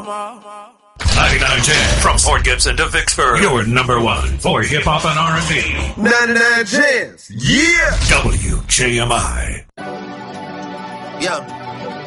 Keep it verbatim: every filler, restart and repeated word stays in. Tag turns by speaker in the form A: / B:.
A: ninety-nine ten from Port Gibson to Vicksburg. Your number one for hip hop and R and B.
B: ninety-nine Jams. Yeah.
A: W J M I.
C: Yeah.